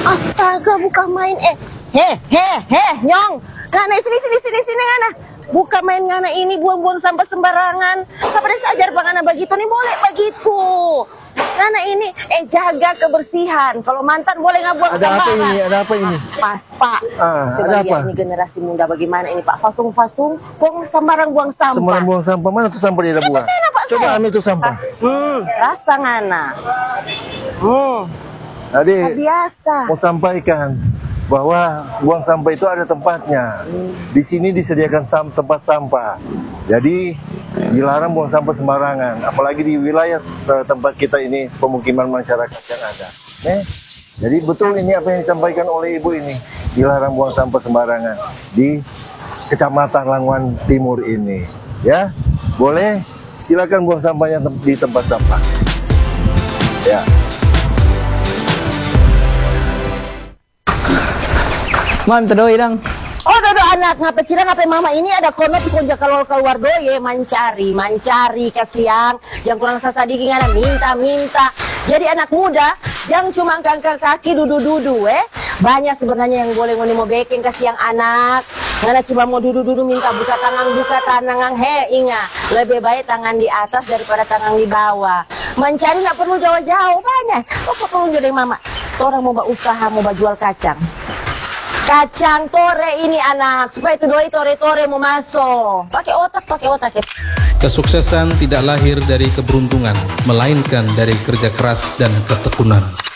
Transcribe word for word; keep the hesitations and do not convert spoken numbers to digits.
Astaga, bukan main eh. Heh, heh, heh, Nyong. Ngana sini sini sini sini ngana. Bukan main ngana ini buang-buang sampah sembarangan. Sampai sajar Bang Ngana begitu nih boleh begitu. Ngana ini eh jaga kebersihan. Kalau mantan boleh nggak buang Ada sampah. apa ini? Ada apa ini? Pas Pak. Ah, Coba ada lihat apa? ini generasi muda bagaimana ini Pak. Fasung-fasung, buang sembarang buang sampah. Sembarang buang sampah. Mana tuh sampah dia ada buang? sana, Pak, Coba saya. ambil tuh sampah. Hmm, rasa ngana. Hmm, Adik, biasa. mau sampaikan bahwa buang sampah itu ada tempatnya. Di sini disediakan sam tempat sampah. Jadi dilarang buang sampah sembarangan, apalagi di wilayah eh, tempat kita ini pemukiman masyarakat yang ada. Eh, jadi betul ini apa yang disampaikan oleh ibu ini, dilarang buang sampah sembarangan di Kecamatan Languan Timur ini. Ya, boleh silakan buang sampahnya tem di tempat sampah. Ya. Mantap doi dong. Oh, dodo anak ngapa cira ngapa mama ini ada kono konja kalau keluar doye mancari, mancari kasiang yang kurang sasadiki ngana minta-minta. Jadi anak muda yang cuma angkat kaki dudu-dudu eh. Banyak sebenarnya yang boleh ngoni mau baking kasiang anak. Ngana cuma mau dudu-dudu minta buka tangan buka tangan he inga. Lebih baik tangan di atas daripada tangan di bawah. Mencari nggak perlu jauh-jauh banyak. Apa perlu jadi mama? Orang mau usaha mau jual kacang. Kacang tore ini anak supaya itu doi tore-tore mau masuk. Pakai otak, pakai otak. Kesuksesan tidak lahir dari keberuntungan, melainkan dari kerja keras dan ketekunan.